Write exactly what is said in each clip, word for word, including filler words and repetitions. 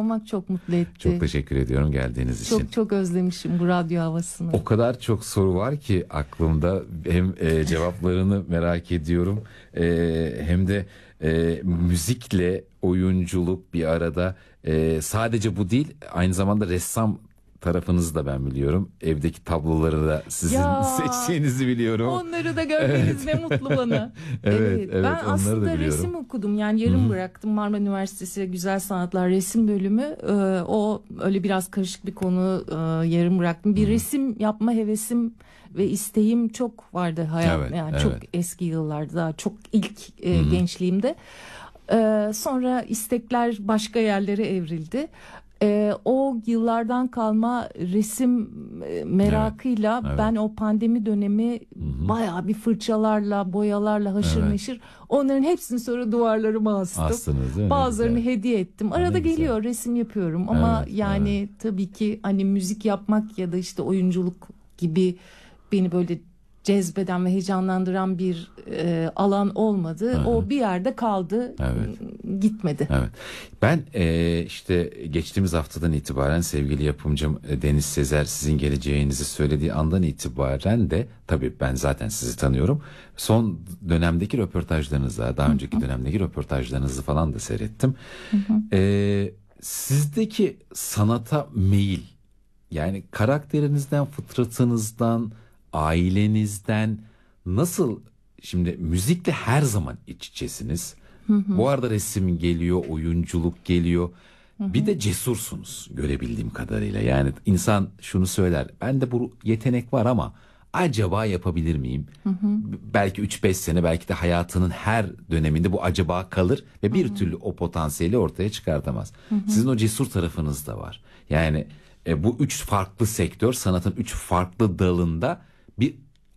olmak çok mutlu etti. Çok teşekkür ediyorum geldiğiniz için. Çok çok özlemişim bu radyo havasını. O kadar çok soru var ki aklımda, hem e, cevaplarını merak ediyorum e, hem de e, müzikle oyunculuk bir arada. E, sadece bu değil, aynı zamanda ressam tarafınızı da ben biliyorum. Evdeki tabloları da sizin Ya, seçtiğinizi biliyorum. Onları da görmeniz ne mutlu bana. Evet, evet, evet, ben onları da aslında biliyorum. resim okudum. Yani yarım Hı-hı. bıraktım. Marmara Üniversitesi Güzel Sanatlar Resim Bölümü. Ee, o öyle biraz karışık bir konu. Ee, yarım bıraktım. Bir Hı-hı. resim yapma hevesim ve isteğim çok vardı hayat. Evet, yani evet. çok eski yıllarda, daha çok ilk e, gençliğimde. Ee, sonra istekler başka yerlere evrildi. Ee, o yıllardan kalma resim e, merakıyla Evet, evet. ben o pandemi dönemi Hı-hı. bayağı bir fırçalarla, boyalarla haşır evet. neşir onların hepsini sonra duvarlarıma astım. Astınız, değil mi? Bazılarını Güzel. hediye ettim. Arada Ne geliyor güzel. resim yapıyorum ama Evet, yani evet. tabii ki hani müzik yapmak ya da işte oyunculuk gibi beni böyle cezbeden ve heyecanlandıran bir e, alan olmadı. Hı-hı. O bir yerde kaldı. Evet. Gitmedi. Evet. Ben e, işte geçtiğimiz haftadan itibaren sevgili yapımcım Deniz Sezer sizin geleceğinizi söylediği andan itibaren de tabii ben zaten sizi tanıyorum. Son dönemdeki röportajlarınızı, daha önceki Hı-hı. dönemdeki röportajlarınızı falan da seyrettim. E, sizdeki sanata meyil, yani karakterinizden, fıtratınızdan, ailenizden nasıl, şimdi müzikle her zaman iç içesiniz. Hı hı. Bu arada resim geliyor, oyunculuk geliyor. Hı hı. Bir de cesursunuz görebildiğim kadarıyla. Yani insan şunu söyler, bende bu yetenek var ama acaba yapabilir miyim? Hı hı. Belki üç beş sene, belki de hayatının her döneminde bu acaba kalır ve bir hı hı. türlü o potansiyeli ortaya çıkartamaz. Hı hı. Sizin o cesur tarafınız da var. Yani e, bu üç farklı sektör, sanatın üç farklı dalında bir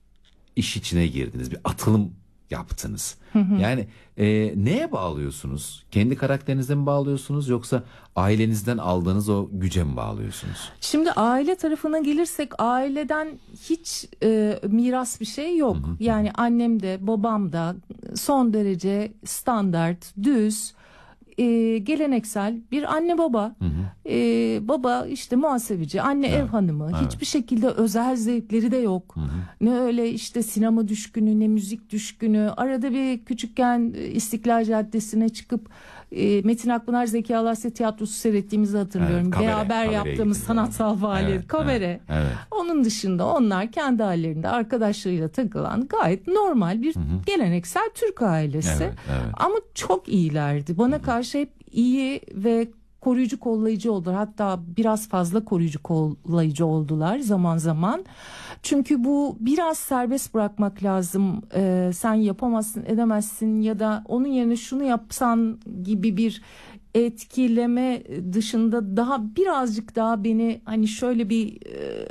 iş içine girdiniz, bir atılım yaptınız. Hı hı. Yani e, neye bağlıyorsunuz? Kendi karakterinizden mi bağlıyorsunuz, yoksa ailenizden aldığınız o güce mi bağlıyorsunuz? Şimdi aile tarafına gelirsek, aileden hiç e, miras bir şey yok. Hı hı. Yani annem de babam da son derece standart, düz, e, geleneksel bir anne baba. Hı hı. E, baba işte muhasebeci, anne evet. ev hanımı. Evet. Hiçbir şekilde özel zevkleri de yok. Hı hı. Ne öyle işte sinema düşkünü, ne müzik düşkünü. Arada bir küçükken İstiklal Caddesi'ne çıkıp e, Metin Akpınar Zeki Alasya tiyatrosu seyrettiğimizi hatırlıyorum. Evet, kabare, Beraber yaptığımız sanatsal faaliyet, evet, kabare. Evet, evet. Onun dışında onlar kendi hallerinde arkadaşlarıyla takılan gayet normal bir hı hı. geleneksel Türk ailesi. Evet, evet. Ama çok iyilerdi. Bana hı hı. karşı hep iyi ve koruyucu, kollayıcı oldular. Hatta biraz fazla koruyucu, kollayıcı oldular zaman zaman. Çünkü bu biraz serbest bırakmak lazım. Ee, sen yapamazsın, edemezsin ya da onun yerine şunu yapsan gibi bir etkileme dışında daha birazcık daha beni hani şöyle bir e,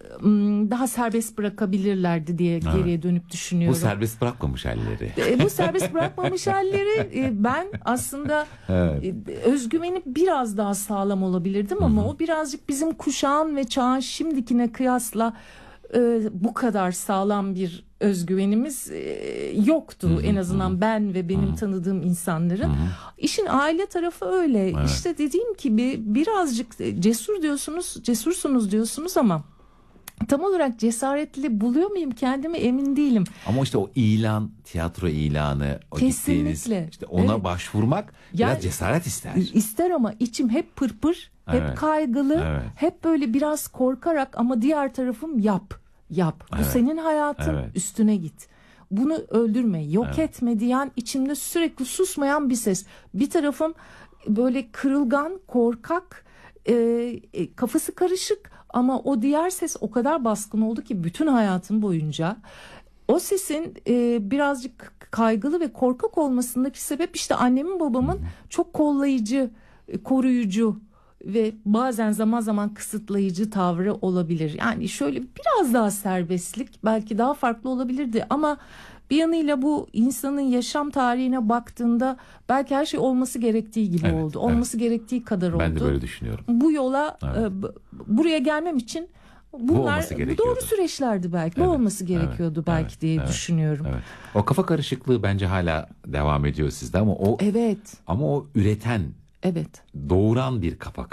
daha serbest bırakabilirlerdi diye evet. geriye dönüp düşünüyorum. Bu serbest bırakmamış halleri. E, bu serbest bırakmamış halleri e, ben aslında evet. e, özgüveni biraz daha sağlam olabilirdim Hı-hı. ama o birazcık bizim kuşağın ve çağın şimdikine kıyasla e, bu kadar sağlam bir özgüvenimiz e, yoktu. Hı-hı. En azından ben ve benim Hı-hı. tanıdığım insanların. Hı-hı. İşin aile tarafı öyle. Evet. İşte dediğim gibi birazcık cesur diyorsunuz, cesursunuz diyorsunuz ama tam olarak cesaretli buluyor muyum kendimi emin değilim. Ama işte o ilan, tiyatro ilanı, o kesinlikle gittiğiniz, işte ona evet. başvurmak yani, biraz cesaret ister. İster ama içim hep pırpır, hep evet. kaygılı, evet. hep böyle biraz korkarak ama diğer tarafım yap, yap. Evet. Bu senin hayatın, evet. üstüne git. Bunu öldürme, yok evet. etme diyen içimde sürekli susmayan bir ses. Bir tarafım böyle kırılgan, korkak, e, kafası karışık. Ama o diğer ses o kadar baskın oldu ki bütün hayatım boyunca o sesin e, birazcık kaygılı ve korkak olmasındaki sebep işte annemin babamın çok kollayıcı, koruyucu ve bazen zaman zaman kısıtlayıcı tavrı olabilir. Yani şöyle biraz daha serbestlik belki daha farklı olabilirdi ama bir yanıyla bu insanın yaşam tarihine baktığında belki her şey olması gerektiği gibi evet, oldu. Olması evet. gerektiği kadar oldu. Ben de böyle düşünüyorum. Bu yola evet. e, buraya gelmem için bunlar bu doğru süreçlerdi belki. Evet, bu olması gerekiyordu evet, belki evet, diye evet, düşünüyorum. Evet. O kafa karışıklığı bence hala devam ediyor sizde ama o Evet. Ama o üreten, evet. doğuran bir kafa